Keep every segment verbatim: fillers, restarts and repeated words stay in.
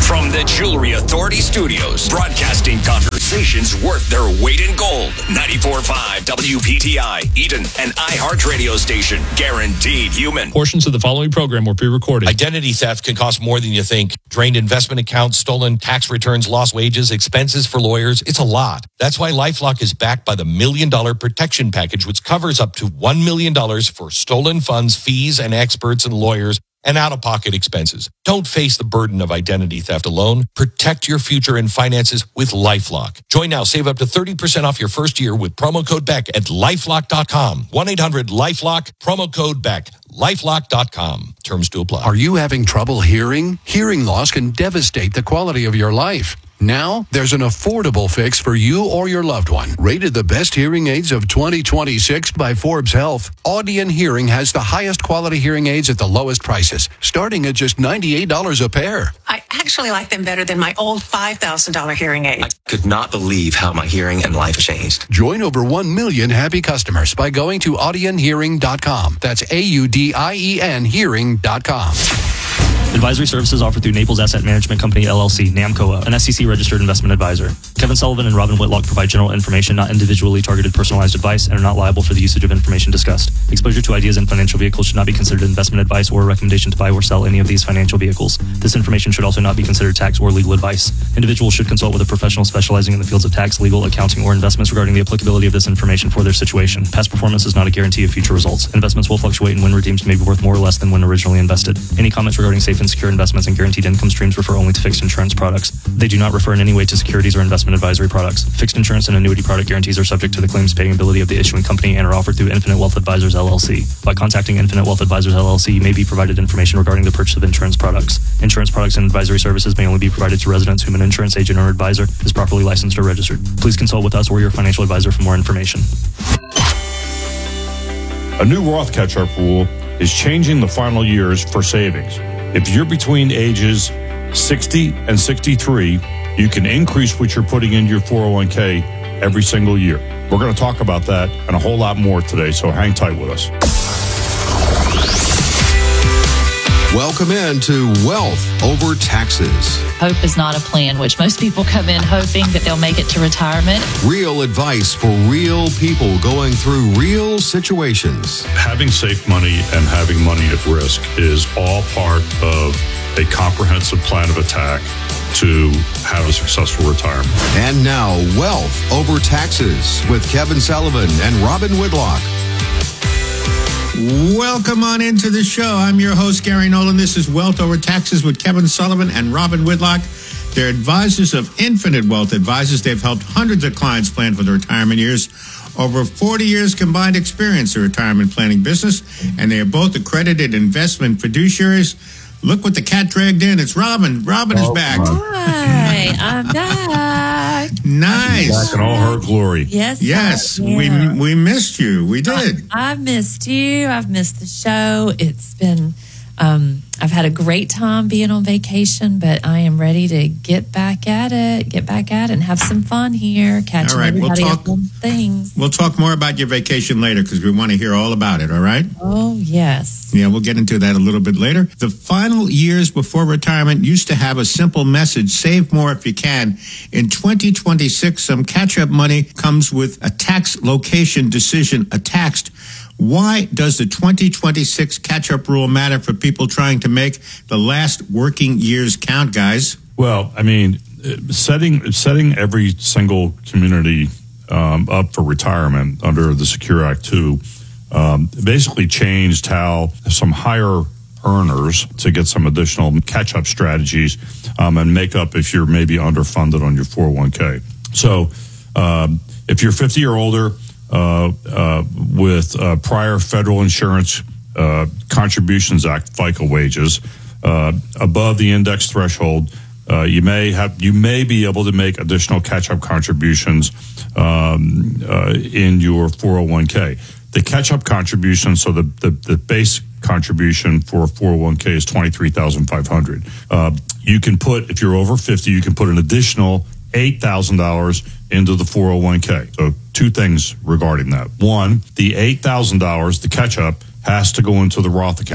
From the Jewelry Authority Studios, broadcasting conversations worth their weight in gold. ninety-four point five W P T I, Eden, an iHeart radio station. Guaranteed human. Portions of the following program were pre-recorded. Identity theft can cost more than you think. Drained investment accounts, stolen tax returns, lost wages, expenses for lawyers. It's a lot. That's why LifeLock is backed by the Million Dollar Protection Package, which covers up to one million dollars for stolen funds, fees, and experts and lawyers, and out-of-pocket expenses. Don't face the burden of identity theft alone. Protect your future and finances with LifeLock. Join now. Save up to thirty percent off your first year with promo code Beck at lifelock dot com. one eight hundred lifelock, promo code Beck. lifelock dot com. Terms to apply. Are you having trouble hearing? Hearing loss can devastate the quality of your life. Now, there's an affordable fix for you or your loved one. Rated the best hearing aids of twenty twenty-six by Forbes Health, Audion Hearing has the highest quality hearing aids at the lowest prices, starting at just ninety-eight dollars a pair. I actually like them better than my old five thousand dollars hearing aid. I could not believe how my hearing and life changed. Join over one million happy customers by going to audion hearing dot com. That's A U D I E N hearing dot com. Advisory services offered through Naples Asset Management Company, L L C, NAMCOA, an S E C-registered investment advisor. Kevin Sullivan and Robin Whitlock provide general information, not individually targeted personalized advice, and are not liable for the usage of information discussed. Exposure to ideas and financial vehicles should not be considered investment advice or a recommendation to buy or sell any of these financial vehicles. This information should also not be considered tax or legal advice. Individuals should consult with a professional specializing in the fields of tax, legal, accounting, or investments regarding the applicability of this information for their situation. Past performance is not a guarantee of future results. Investments will fluctuate, and when redeemed may be worth more or less than when originally invested. Any comments regarding safe and secure investments and guaranteed income streams refer only to fixed insurance products. They do not refer in any way to securities or investment advisory products. Fixed insurance and annuity product guarantees are subject to the claims paying ability of the issuing company and are offered through Infinite Wealth Advisors, L L C. By contacting Infinite Wealth Advisors, L L C, you may be provided information regarding the purchase of insurance products. Insurance products and advisory services may only be provided to residents whom an insurance agent or advisor is properly licensed or registered. Please consult with us or your financial advisor for more information. A new Roth catch-up rule is changing the final years for savings. If you're between ages sixty and sixty-three, you can increase what you're putting into your four oh one k every single year. We're going to talk about that and a whole lot more today, so hang tight with us. Welcome in to Wealth Over Taxes. Hope is not a plan, which most people come in hoping that they'll make it to retirement. Real advice for real people going through real situations. Having safe money and having money at risk is all part of a comprehensive plan of attack to have a successful retirement. And now, Wealth Over Taxes with Kevin Sullivan and Robin Whitlock. Welcome on into the show. I'm your host, Gary Nolan. This is Wealth Over Taxes with Kevin Sullivan and Robin Whitlock. They're advisors of Infinite Wealth Advisors. They've helped hundreds of clients plan for their retirement years. Over forty years combined experience in retirement planning business, and they are both accredited investment fiduciaries. Look what the cat dragged in. It's Robin. Robin oh, is back. Hi, I'm back. Nice. Back in all her glory. Yes. Yes. We we missed you. We did. I, I've missed you. I've missed the show. It's been, um, I've had a great time being on vacation, but I am ready to get back at it, get back at it and have some fun here, catching all right, everybody we'll up on things. We'll talk more about your vacation later because we want to hear all about it, all right? Oh, yes. Yeah, we'll get into that a little bit later. The final years before retirement used to have a simple message, save more if you can. In twenty twenty-six, some catch-up money comes with a tax location decision, a taxed. Why does the twenty twenty-six catch-up rule matter for people trying to make the last working years count, guys? Well, I mean, setting setting every single community um, up for retirement under the Secure Act two um, basically changed how some higher earners to get some additional catch-up strategies um, and make up if you're maybe underfunded on your four oh one k. So um, if you're fifty or older, Uh, uh, with uh, prior federal insurance uh, contributions act FICA wages uh, above the index threshold, uh, you may have you may be able to make additional catch-up contributions um, uh, in your four oh one k. The catch-up contribution, so the, the, the base contribution for a four oh one k is twenty-three thousand five hundred dollars. Uh, you can put, if you're over fifty, you can put an additional eight thousand dollars into the four oh one k. So two things regarding that. One, the eight thousand dollars, the catch-up, has to go into the Roth account.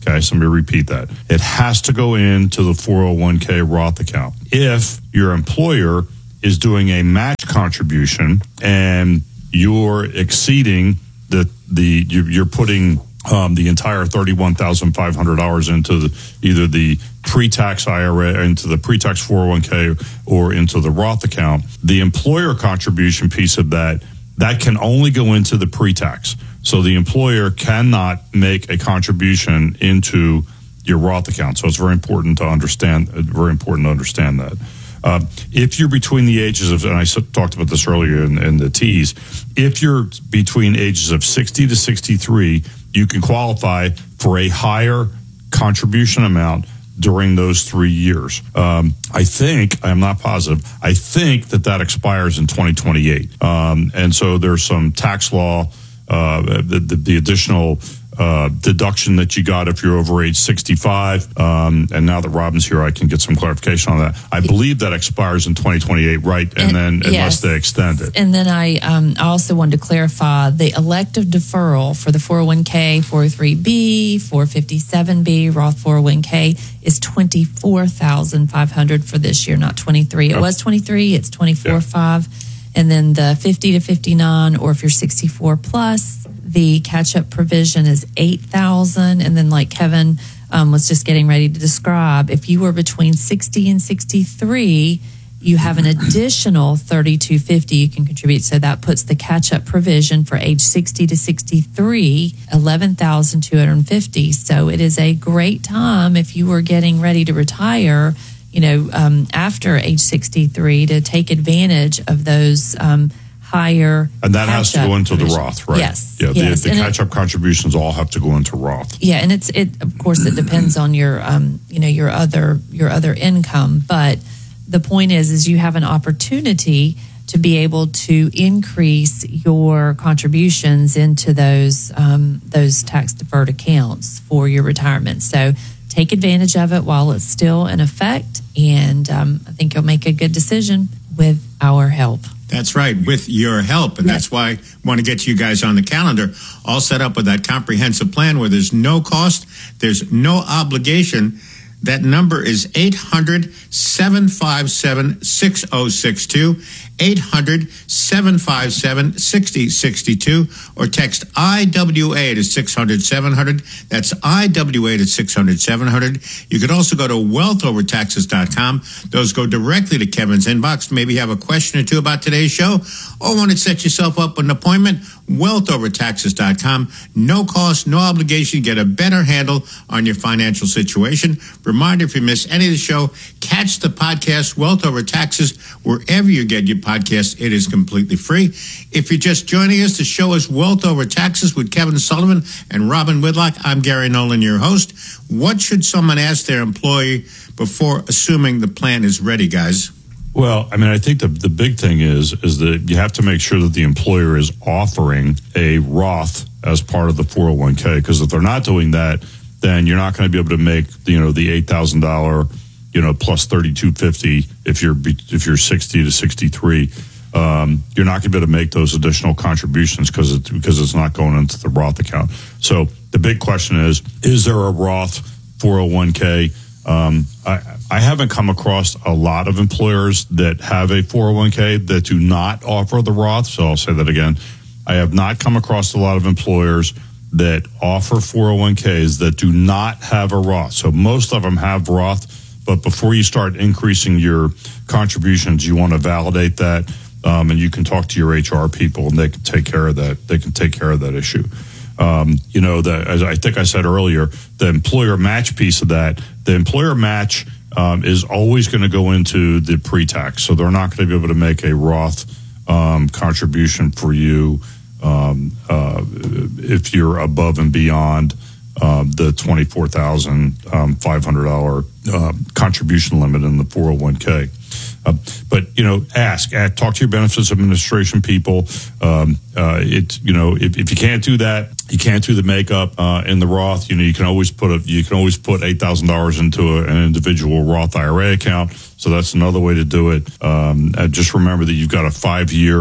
Okay, so let me repeat that. It has to go into the four oh one k Roth account. If your employer is doing a match contribution and you're exceeding the, the you're putting um, the entire thirty-one thousand five hundred dollars into the, either the pre-tax I R A, into the pre-tax four oh one k or into the Roth account, the employer contribution piece of that, that can only go into the pre-tax. So the employer cannot make a contribution into your Roth account. So it's very important to understand, very important to understand that. Uh, if you're between the ages of, and I talked about this earlier in, in the T's, if you're between ages of sixty to sixty-three, you can qualify for a higher contribution amount during those three years. Um, I think, I'm not positive, I think that that expires in twenty twenty-eight. Um, and so there's some tax law, uh, the, the, the additional uh, deduction that you got if you're over age sixty-five. Um, and now that Robin's here, I can get some clarification on that. I believe that expires in twenty twenty-eight, right? And, and then unless yes. they extend it. And then I, um, I also wanted to clarify the elective deferral for the four oh one k, four oh three b, four fifty-seven b, Roth four oh one k is twenty-four thousand five hundred for this year, not twenty-three. It was twenty-three, it's twenty-four thousand five hundred. And then the fifty to fifty-nine, or if you're sixty-four plus, the catch-up provision is eight thousand. And then like Kevin um, was just getting ready to describe, if you were between sixty and sixty-three, you have an additional thirty-two fifty you can contribute. So that puts the catch-up provision for age sixty to sixty-three, eleven thousand two hundred fifty. So it is a great time if you were getting ready to retire, you know, um, after age sixty-three, to take advantage of those um, higher. And that has to go into provision. the Roth, right? Yes. Yeah, yes. the, the And catch-up contributions all have to go into Roth. Yeah, and it's it. Of course, it depends on your, um, you know, your other your other income. But the point is, is you have an opportunity to be able to increase your contributions into those um, those tax deferred accounts for your retirement. So take advantage of it while it's still in effect, and um, I think you'll make a good decision with our help. That's right, with your help. And that's why I want to get you guys on the calendar, all set up with that comprehensive plan where there's no cost, there's no obligation. That number is eight hundred, seven five seven, six oh six two, eight hundred, seven five seven, six oh six two, or text I W A to six hundred, seven hundred. That's I W A to six hundred, seven hundred. You could also go to wealth over taxes dot com. Those go directly to Kevin's inbox. Maybe you have a question or two about today's show, or want to set yourself up with an appointment. wealth over taxes dot com. No cost, no obligation. Get a better handle on your financial situation. Reminder, if you miss any of the show, catch the podcast Wealth Over Taxes wherever you get your podcast. It is completely free. If you're just joining us, the show is Wealth Over Taxes with Kevin Sullivan and Robin Whitlock. I'm Gary Nolan, your host. What should someone ask their employee before assuming the plan is ready, guys? Well, I mean, I think the the big thing is is that you have to make sure that the employer is offering a Roth as part of the four oh one k, because if they're not doing that, then you're not going to be able to make, you know, the eight thousand dollars, you know, plus thirty-two fifty if you're if you're sixty to sixty-three. Um, you're not going to be able to make those additional contributions because it's because it's not going into the Roth account. So the big question is: is there a Roth four oh one k? Um, I, I haven't come across a lot of employers that have a four oh one k that do not offer the Roth. So I'll say that again. I have not come across a lot of employers that offer four oh one k's that do not have a Roth. So most of them have Roth, but before you start increasing your contributions, you want to validate that, um, and you can talk to your H R people, and they can take care of that. They can take care of that issue. Um, you know, the, as I think I said earlier, the employer match piece of that, the employer match um, is always going to go into the pre-tax. So they're not going to be able to make a Roth um, contribution for you um, uh, if you're above and beyond um, the twenty-four thousand five hundred dollars uh, contribution limit in the four oh one k. Uh, but, you know, ask, ask, talk to your benefits administration people. Um, uh, it, you know, if, if you can't do that, you can't do the makeup uh, in the Roth. You know, you can always put a, you can always put eight thousand dollars into a, an individual Roth I R A account. So that's another way to do it. Um, uh, just remember that you've got a five year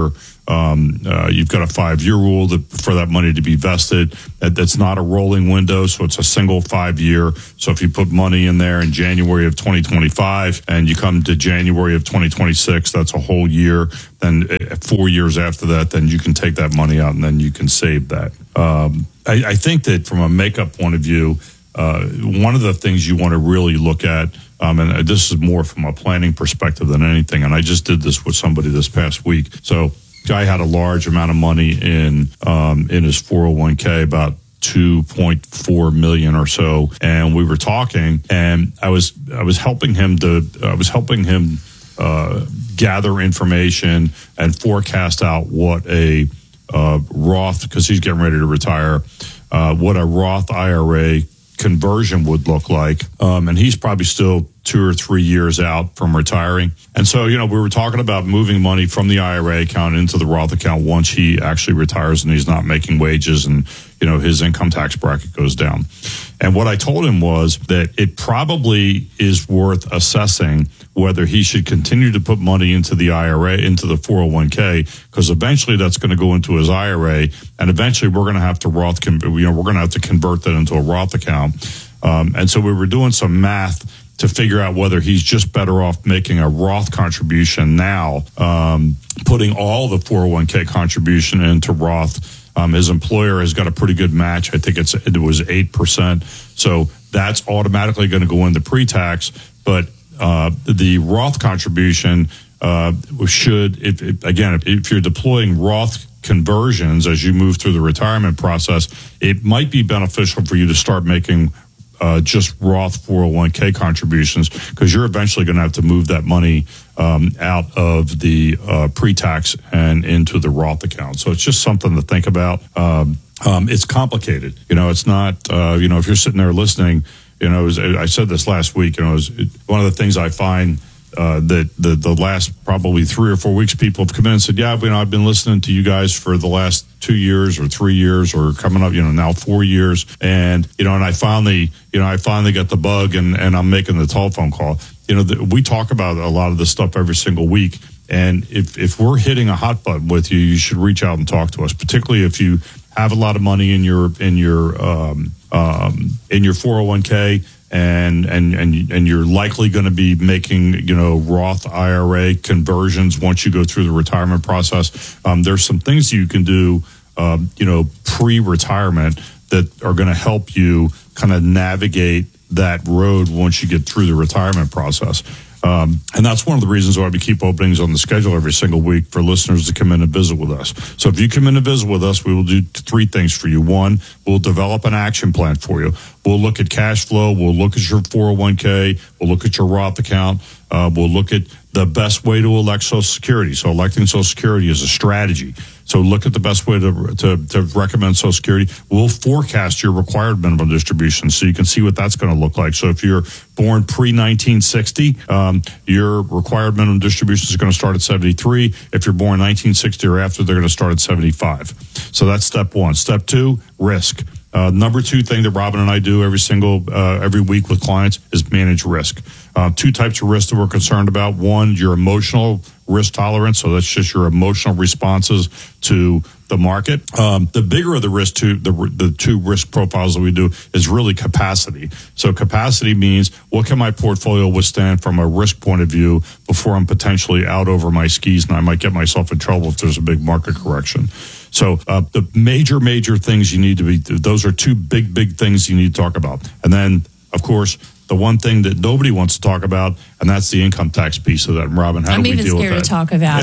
Um, uh, you've got a five-year rule that, for that money to be vested. That, that's not a rolling window, so it's a single five-year. So if you put money in there in January of twenty twenty-five and you come to January of twenty twenty-six, that's a whole year. Then four years after that, then you can take that money out and then you can save that. Um, I, I think that from a makeup point of view, uh, one of the things you want to really look at, um, and this is more from a planning perspective than anything, and I just did this with somebody this past week. So guy had a large amount of money in um, in his four oh one k, about two point four million or so, and we were talking, and I was I was helping him to I was helping him uh, gather information and forecast out what a uh, Roth, because he's getting ready to retire, uh, what a Roth I R A conversion would look like, um, and he's probably still two or three years out from retiring. And so, you know, we were talking about moving money from the I R A account into the Roth account once he actually retires and he's not making wages and, you know, his income tax bracket goes down. And what I told him was that it probably is worth assessing whether he should continue to put money into the I R A, into the four oh one k, because eventually that's going to go into his I R A, and eventually we're going to have to Roth, you know, we're going to have to convert that into a Roth account. Um, and so we were doing some math to figure out whether he's just better off making a Roth contribution now, um, putting all the four oh one k contribution into Roth. Um, his employer has got a pretty good match. I think it's it was eight percent. So that's automatically going to go into pre-tax. But uh, the Roth contribution uh, should, if, if, again, if, if you're deploying Roth conversions as you move through the retirement process, it might be beneficial for you to start making Uh, just Roth four oh one k contributions, because you're eventually going to have to move that money um, out of the uh, pre-tax and into the Roth account. So it's just something to think about. Um, um, it's complicated. You know, it's not, uh, you know, if you're sitting there listening, you know, it was, I said this last week, you know, it was, it, one of the things I find Uh, that the, the last probably three or four weeks, people have come in and said, yeah, you know, I've been listening to you guys for the last two years or three years or coming up, you know, now four years. And, you know, and I finally, you know, I finally got the bug and, and I'm making the telephone call. You know, the, we talk about a lot of this stuff every single week. And if, if we're hitting a hot button with you, you should reach out and talk to us, particularly if you have a lot of money in your, in your, um, um, in your four oh one k. And, and and and you're likely going to be making, you know, Roth I R A conversions once you go through the retirement process. Um, there's some things you can do, um, you know, pre-retirement that are going to help you kind of navigate that road once you get through the retirement process. Um, and that's one of the reasons why we keep openings on the schedule every single week for listeners to come in and visit with us. So if you come in and visit with us, we will do three things for you. One, we'll develop an action plan for you. We'll look at cash flow. We'll look at your four oh one k. We'll look at your Roth account. Uh, we'll look at the best way to elect Social Security. So electing Social Security is a strategy. So look at the best way to, to, to recommend Social Security. We'll forecast your required minimum distribution so you can see what that's going to look like. So if you're born pre nineteen sixty, um, your required minimum distribution is going to start at seventy-three. If you're born nineteen sixty or after, they're going to start at seventy-five. So that's step one. Step two, risk. Uh, number two thing that Robin and I do every single, uh, every week with clients is manage risk. Uh, two types of risk that we're concerned about. One, your emotional risk tolerance. So that's just your emotional responses to the market. Um, the bigger of the risk to the, the two risk profiles that we do is really capacity. So capacity means what can my portfolio withstand from a risk point of view before I'm potentially out over my skis and I might get myself in trouble if there's a big market correction. So uh, the major, major things you need to be, those are two big, big things you need to talk about. And then, of course, the one thing that nobody wants to talk about, and that's the income tax piece of that. And Robin, how I'm do we deal with that? I'm even scared to talk about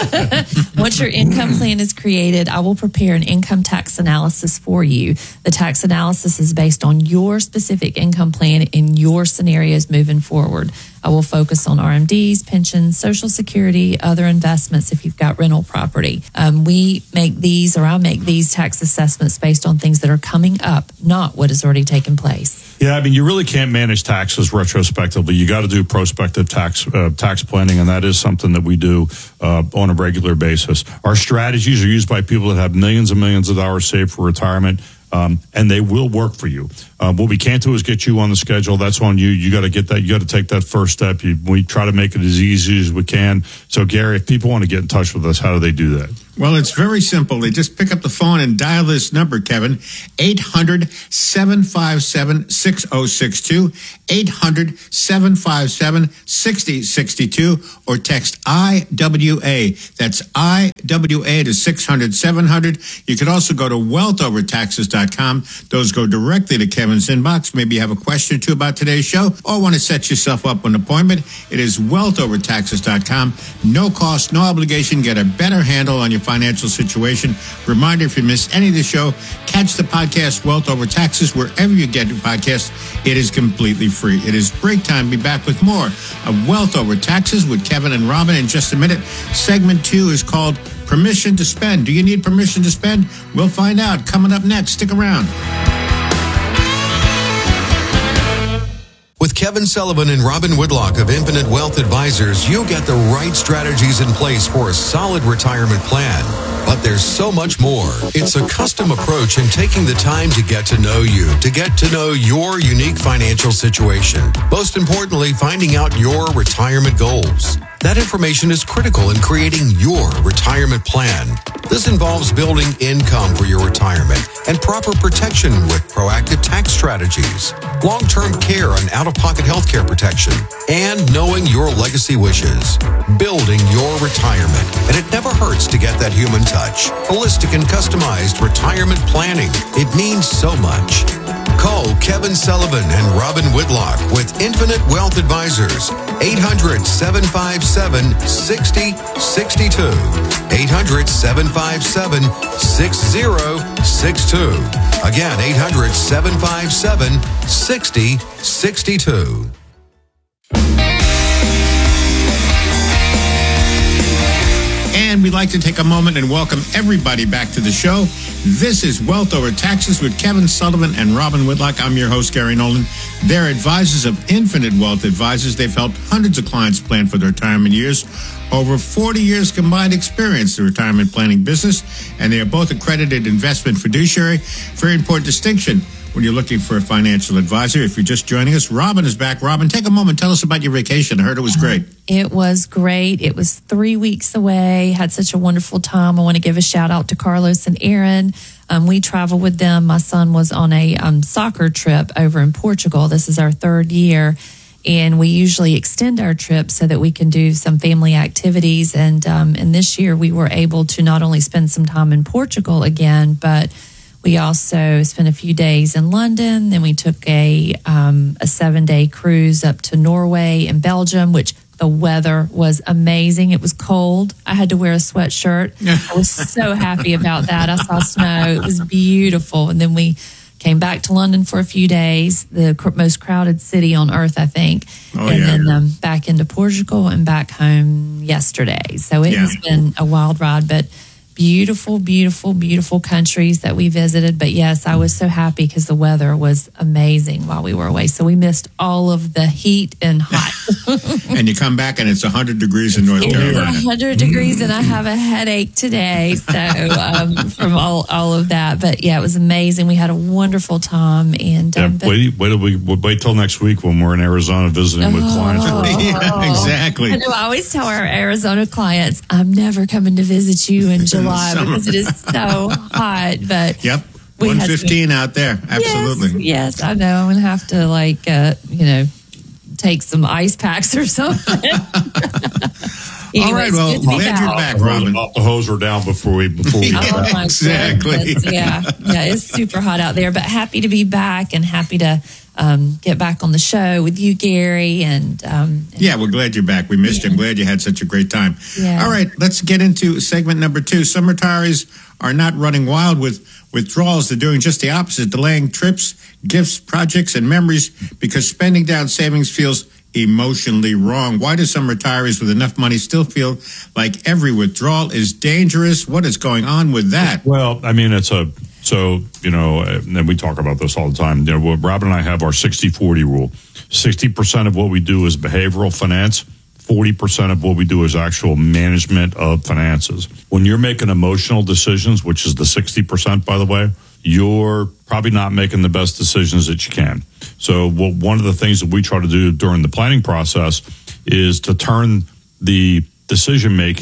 it. Once your income plan is created, I will prepare an income tax analysis for you. The tax analysis is based on your specific income plan in your scenarios moving forward. I will focus on R M Ds, pensions, Social Security, other investments if you've got rental property. Um, we make these, or I'll make these tax assessments based on things that are coming up, not what has already taken place. Yeah, I mean, you really can't manage taxes retrospectively. You got to do prospective tax uh, tax planning, and that is something that we do uh, on a regular basis. Our strategies are used by people that have millions and millions of dollars saved for retirement. Um, and they will work for you. Uh, what we can't do is get you on the schedule. That's on you. You got to get that. You got to take that first step. You, we try to make it as easy as we can. So, Gary, if people want to get in touch with us, how do they do that? Well, it's very simple. They just pick up the phone and dial this number, Kevin, eight hundred, seven five seven, six oh six two, eight hundred, seven five seven, six oh six two, or text I W A. That's I W A to six hundred, seven hundred. You can also go to wealth over taxes dot com. Those go directly to Kevin's inbox. Maybe you have a question or two about today's show or want to set yourself up an appointment. It is wealth over taxes dot com. No cost, no obligation. Get a better handle on your financial situation. Reminder, if you miss any of the show, catch the podcast Wealth Over Taxes wherever you get your podcast. It is completely free. It is break time. Be back with more of Wealth Over Taxes with Kevin and Robin in just a minute. Segment two is called Permission to Spend. Do you need permission to spend? We'll find out. Coming up next. Stick around. With Kevin Sullivan and Robin Whitlock of Infinite Wealth Advisors, you'll get the right strategies in place for a solid retirement plan. But there's so much more. It's a custom approach in taking the time to get to know you, to get to know your unique financial situation. Most importantly, finding out your retirement goals. That information is critical in creating your retirement plan. This involves building income for your retirement and proper protection with proactive tax strategies, long-term care and out-of-pocket health care protection, and knowing your legacy wishes. Building your retirement. And it never hurts to get that human touch. Holistic and customized retirement planning. It means so much. Call Kevin Sullivan and Robin Whitlock with Infinite Wealth Advisors. eight hundred, seven five seven, six oh six two. eight hundred, seven five seven, six oh six two. Again, eight hundred, seven five seven, six oh six two. And we'd like to take a moment and welcome everybody back to the show. This is Wealth Over Taxes with Kevin Sullivan and Robin Whitlock. I'm your host, Gary Nolan. They're advisors of Infinite Wealth Advisors. They've helped hundreds of clients plan for their retirement years. Over forty years combined experience in the retirement planning business, and they are both accredited investment fiduciary. Very important distinction when you're looking for a financial advisor. If you're just joining us, Robin is back. Robin, take a moment. Tell us about your vacation. I heard it was great. It was great. It was three weeks away. Had such a wonderful time. I want to give a shout out to Carlos and Aaron. Um, we traveled with them. My son was on a um, soccer trip over in Portugal. This is our third year. And we usually extend our trip so that we can do some family activities. And um, and this year we were able to not only spend some time in Portugal again, but we also spent a few days in London. Then we took a um, a seven day cruise up to Norway and Belgium, which the weather was amazing. It was cold. I had to wear a sweatshirt. I was so happy about that. I saw snow. It was beautiful. And then we came back to London for a few days, the cr- most crowded city on earth, I think. Oh, and yeah. then um, back into Portugal and back home yesterday. So it Yeah. has been a wild ride, but beautiful, beautiful, beautiful countries that we visited. But yes, I was so happy because the weather was amazing while we were away. So we missed all of the heat and hot. And you come back and it's one hundred degrees in North It was Carolina. one hundred degrees and I have a headache today. So um, from all, all of that. But yeah, it was amazing. We had a wonderful time. And Yeah, um, but- wait, wait, till we, wait till next week when we're in Arizona visiting with clients. Yeah, exactly. I know. I always tell our Arizona clients, I'm never coming to visit you in July summer. because it is so hot. But Yep. we had one fifteen out there. Absolutely. Yes, yes, I know. I'm gonna have to like, uh, you know, take some ice packs or something. All right, well, Anyways, good to be glad you're back, Hose- Robin. Off the hose are down before we before we Yeah. get Oh back. my Exactly. goodness. Yeah, yeah, it's super hot out there, but happy to be back and happy to um, get back on the show with you, Gary. And, um, and Yeah, we're glad you're back. We missed you. I'm glad you had such a great time. Yeah. All right, let's get into segment number two. Some retirees are not running wild with withdrawals. They're doing just the opposite, delaying trips, gifts, projects, and memories because spending down savings feels emotionally wrong. Why do some retirees with enough money still feel like every withdrawal is dangerous? What is going on with that? Well, I mean, it's a, so, you know, and we talk about this all the time. You know, Robin and I have our sixty forty rule. sixty percent of what we do is behavioral finance. forty percent of what we do is actual management of finances. When you're making emotional decisions, which is the sixty percent, by the way, you're probably not making the best decisions that you can. So what, one of the things that we try to do during the planning process is to turn the decision-making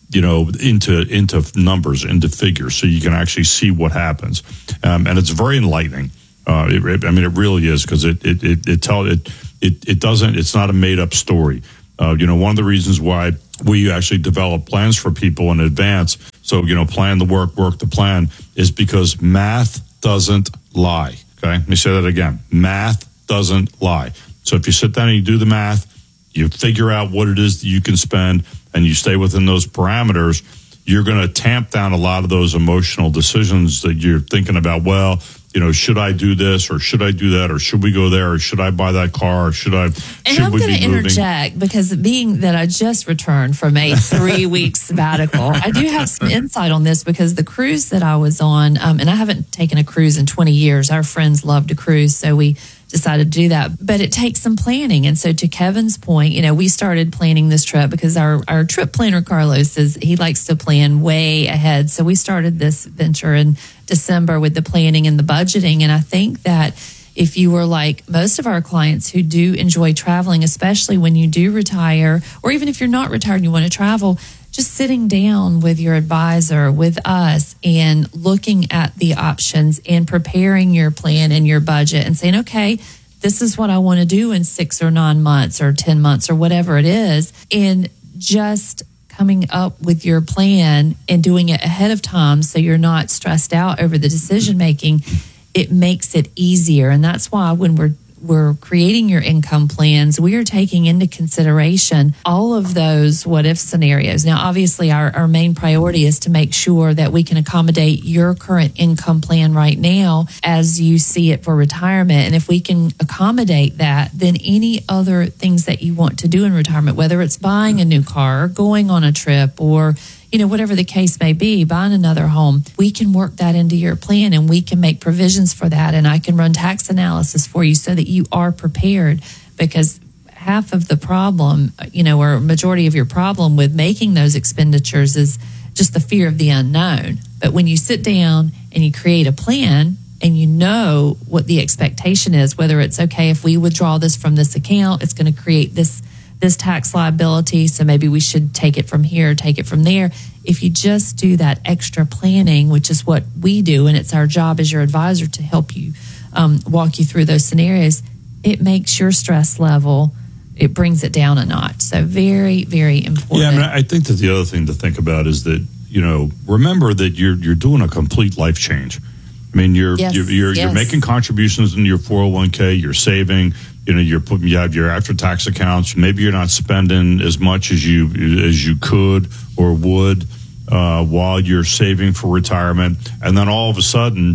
you know, into into numbers, into figures, so you can actually see what happens. Um, and it's very enlightening. Uh, it, it, I mean, it really is, because it it it it, tell, it it it doesn't. It's not a made up story. Uh, you know, one of the reasons why we actually develop plans for people in advance, so, you know, plan the work, work the plan, is because math doesn't lie. Okay, let me say that again. Math doesn't lie. So if you sit down and you do the math, you figure out what it is that you can spend, and you stay within those parameters, you're going to tamp down a lot of those emotional decisions that you're thinking about. Well, you know, should I do this, or should I do that, or should we go there, or should I buy that car, or should I? And should I'm we going be to moving? interject, because being that I just returned from a three week sabbatical, I do have some insight on this, because the cruise that I was on, um, and I haven't taken a cruise in twenty years. Our friends love to cruise, so we decided to do that. But it takes some planning. And so to Kevin's point, you know, we started planning this trip because our, our trip planner, Carlos, is he likes to plan way ahead. So we started this venture in December with the planning and the budgeting. And I think that if you were like most of our clients who do enjoy traveling, especially when you do retire, or even if you're not retired and you want to travel, just sitting down with your advisor, with us, and looking at the options and preparing your plan and your budget and saying, okay, this is what I want to do in six or nine months or ten months or whatever it is. And just coming up with your plan and doing it ahead of time so you're not stressed out over the decision making, it makes it easier. And that's why when we're we're creating your income plans, we are taking into consideration all of those what if scenarios. Now, obviously, our, our main priority is to make sure that we can accommodate your current income plan right now as you see it for retirement. And if we can accommodate that, then any other things that you want to do in retirement, whether it's buying a new car or going on a trip, or you know, whatever the case may be, buying another home, we can work that into your plan, and we can make provisions for that. And I can run tax analysis for you so that you are prepared, because half of the problem, you know, or majority of your problem with making those expenditures is just the fear of the unknown. But when you sit down and you create a plan and you know what the expectation is, whether it's okay, if we withdraw this from this account, it's going to create this this tax liability, so maybe we should take it from here, take it from there. If you just do that extra planning, which is what we do, and it's our job as your advisor to help you um, walk you through those scenarios, it makes your stress level, it brings it down a notch. So very, very important. Yeah, I mean, I think that the other thing to think about is that, you know, remember that you're you're doing a complete life change. I mean, you're yes, you're you're, yes. you're making contributions in your four oh one k, you're saving. You know, you're putting, you have your after tax accounts. Maybe you're not spending as much as you as you could or would uh, while you're saving for retirement. And then all of a sudden,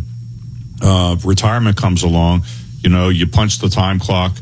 uh, retirement comes along. You know, you punch the time clock,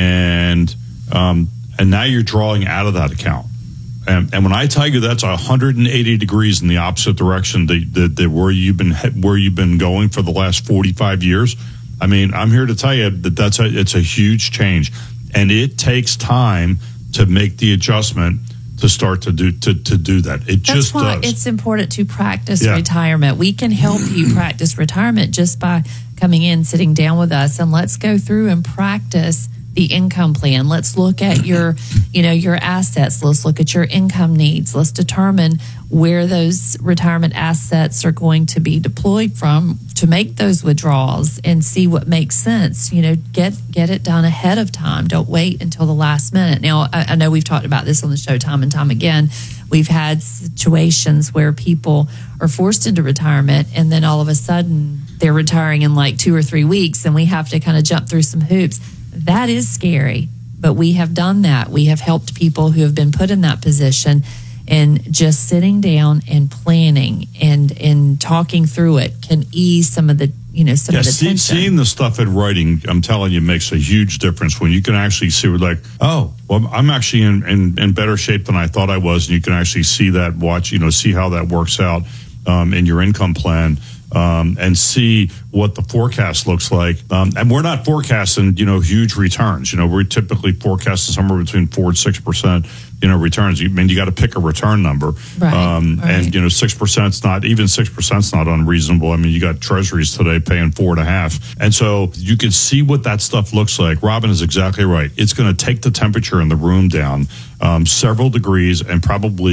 and um, and now you're drawing out of that account. And, and when I tell you that's one hundred eighty degrees in the opposite direction that, that, that where you've been where you've been going for the last forty-five years. I mean, I'm here to tell you that that's a, it's a huge change, and it takes time to make the adjustment to start to do to, to do that. It that's just why does. It's important to practice Yeah. retirement. We can help you practice retirement just by coming in, sitting down with us, and let's go through and practice the income plan. Let's look at your, you know, your assets. Let's look at your income needs. Let's determine where those retirement assets are going to be deployed from to make those withdrawals, and see what makes sense. You know, get get it done ahead of time. Don't wait until the last minute. Now, I, I know we've talked about this on the show time and time again. We've had situations where people are forced into retirement, and then all of a sudden they're retiring in like two or three weeks, and we have to kind of jump through some hoops. That is scary, but we have done that. We have helped people who have been put in that position, and just sitting down and planning and and talking through it can ease some of the, you know, some Yeah, of the see, tension. seeing the stuff in writing, I'm telling you, makes a huge difference when you can actually see, like, oh, well, I'm actually in, in, in better shape than I thought I was, and you can actually see that, watch, you know, see how that works out um, in your income plan. Um, and see what the forecast looks like. Um, and we're not forecasting, you know, huge returns. You know, we're typically forecasting somewhere between four and six percent, you know, returns. You, I mean, you got to pick a return number. Right, um, right. And, you know, six percent's not, even six percent's not unreasonable. I mean, you got treasuries today paying four and a half. And so you can see what that stuff looks like. Robin is exactly right. It's going to take the temperature in the room down um, several degrees, and probably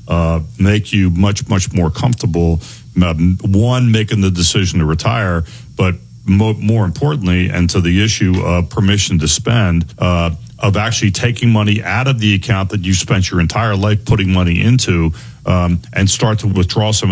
uh, make you much, much more comfortable, um, one, making the decision to retire, but mo- more importantly, and to the issue of permission to spend, uh, of actually taking money out of the account that you spent your entire life putting money into, um, and start to withdraw some of